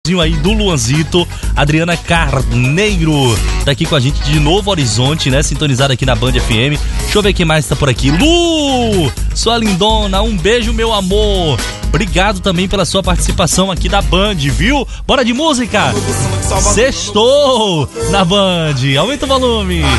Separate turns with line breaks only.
Aí do Luanzito, Adriana Carneiro tá aqui com a gente de Novo Horizonte, né? Sintonizada aqui na Band FM. Deixa eu ver quem mais tá por aqui. Lu, sua lindona, um beijo, meu amor. Obrigado também pela sua participação aqui da Band, viu? Bora de música? Sextou na Band. Aumenta o volume.